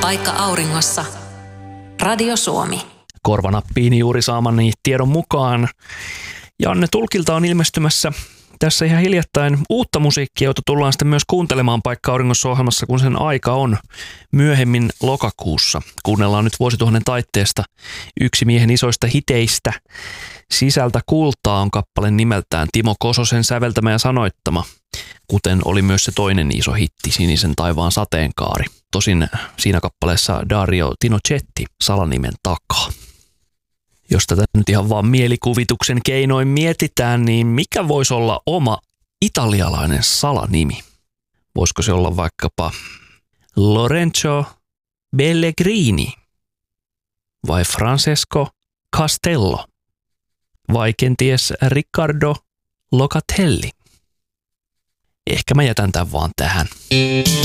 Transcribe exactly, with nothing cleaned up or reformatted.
Paikka auringossa. Radio Suomi. Korvanappiin juuri saamani tiedon mukaan Janne Tulkilta on ilmestymässä tässä ihan hiljattain uutta musiikkia, jota tullaan sitten myös kuuntelemaan Paikka auringossa -ohjelmassa, kun sen aika on myöhemmin lokakuussa. Kuunnellaan nyt vuosituhannen taitteesta yksi miehen isoista hiteistä. Sisältä kultaa on kappale nimeltään, Timo Kososen säveltämä ja sanoittama, kuten oli myös se toinen iso hitti, Sinisen taivaan sateenkaari. Tosin siinä kappaleessa Dario Tinochetti salanimen takaa. Jos tätä nyt ihan vaan mielikuvituksen keinoin mietitään, niin mikä voisi olla oma italialainen salanimi? Voisiko se olla vaikkapa Lorenzo Pellegrini vai Francesco Castello vai kenties Riccardo Locatelli? Ehkä mä jätän tämän vaan tähän.